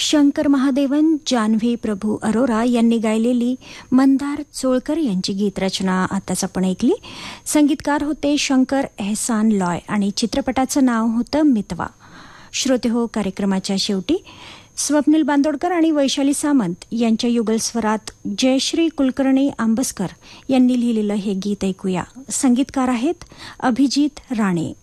शंकर महादेवन, जान्हवी प्रभू अरोरा यांनी गायलेली मंदार चोळकर यांची गीतरचना आताच आपण ऐकली. संगीतकार होते शंकर एहसान लॉय आणि चित्रपटाचं नाव होतं मितवा. श्रोते हो, कार्यक्रमाच्या शेवटी स्वप्नील बांदोडकर आणि वैशाली सामंत यांच्या युगलस्वरात जयश्री कुलकर्णी आंबसकर यांनी लिहिलेलं हे गीत ऐकूया. संगीतकार आहेत अभिजित राणे.